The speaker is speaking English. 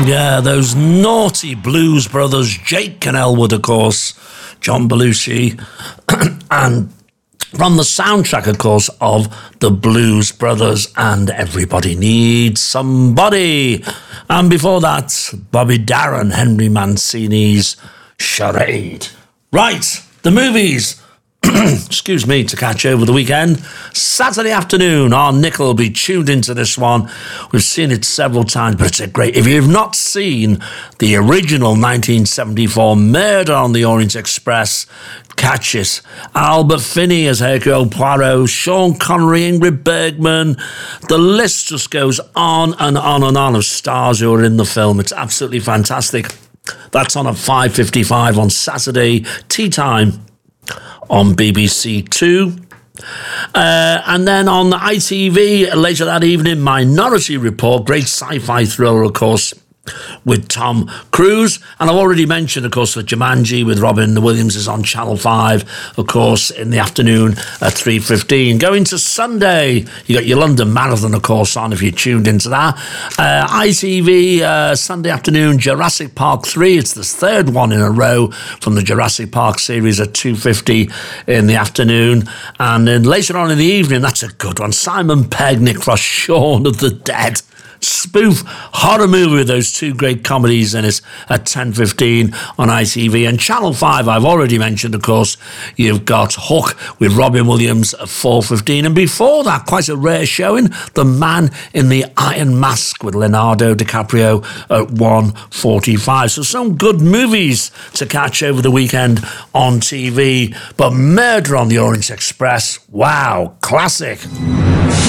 Yeah, those naughty Blues Brothers, Jake and Elwood, of course, John Belushi, and from the soundtrack, of course, of the Blues Brothers and Everybody Needs Somebody. And before that, Bobby Darin, Henry Mancini's Charade. Right, the movies. Excuse me, to catch over the weekend. Saturday afternoon, our Nick will be tuned into this one. We've seen it several times, but it's a great... If you've not seen the original 1974 Murder on the Orient Express, catch it. Albert Finney as Hercule Poirot, Sean Connery, Ingrid Bergman. The list just goes on and on and on of stars who are in the film. It's absolutely fantastic. That's on at 5:55 on Saturday, tea time, on BBC Two. And then on the ITV later that evening, Minority Report, great sci-fi thriller, of course, with Tom Cruise. And I've already mentioned, of course, that Jumanji with Robin Williams is on Channel 5, of course, in the afternoon at 3:15. Going to Sunday, you got your London Marathon, of course, on if you're tuned into that. ITV, Sunday afternoon, Jurassic Park 3. It's the third one in a row from the Jurassic Park series at 2:50 in the afternoon. And then later on in the evening, that's a good one, Simon Pegg, Nick Frost, Shaun of the Dead. Spoof horror movie with those two great comedies in it at 10:15 on ITV. And Channel 5, I've already mentioned, of course, you've got Hook with Robin Williams at 4:15. And before that, quite a rare showing, The Man in the Iron Mask with Leonardo DiCaprio at 1:45. So some good movies to catch over the weekend on TV. But Murder on the Orient Express, wow, classic.